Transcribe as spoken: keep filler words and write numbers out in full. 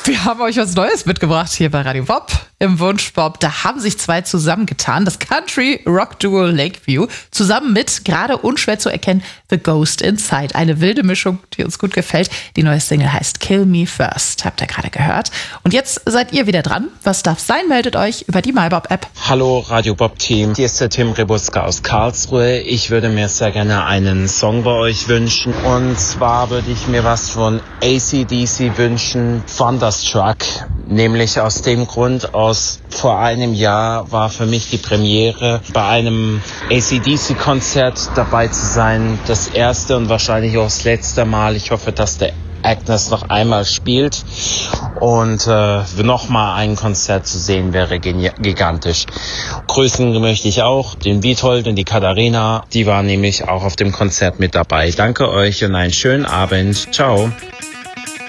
Wir haben euch was Neues mitgebracht hier bei Radio Bob im Wunschbob. Da haben sich zwei zusammengetan. Das Country-Rock-Duo Lakeview zusammen mit, gerade unschwer zu erkennen, The Ghost Inside. Eine wilde Mischung, die uns gut gefällt. Die neue Single heißt Kill Me First. Habt ihr gerade gehört. Und jetzt seid ihr wieder dran. Was darf sein? Meldet euch über die MyBob-App. Hallo Radio Bob-Team. Hier ist der Tim Rebuska aus Karlsruhe. Ich würde mir sehr gerne einen Song bei euch wünschen. Und zwar würde ich mir was von A C D C wünschen. Thunderstruck. Nämlich aus dem Grund, aus vor einem Jahr war für mich die Premiere, bei einem A C D C-Konzert dabei zu sein. Das erste und wahrscheinlich auch das letzte Mal. Ich hoffe, dass der Agnes noch einmal spielt. Und äh, nochmal ein Konzert zu sehen wäre gigantisch. Grüßen möchte ich auch den Witold und die Katharina. Die waren nämlich auch auf dem Konzert mit dabei. Danke euch und einen schönen Abend. Ciao.